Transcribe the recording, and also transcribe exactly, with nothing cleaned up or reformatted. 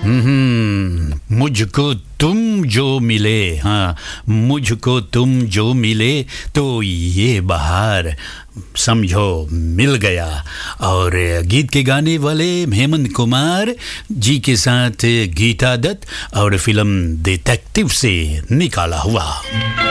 हम्म, मुझको तुम जो मिले, हाँ, मुझको तुम जो मिले तो ये बहार समझो मिल गया। और गीत के गाने वाले हेमंत कुमार जी के साथ गीता दत्त और फिल्म डिटेक्टिव से निकाला हुआ।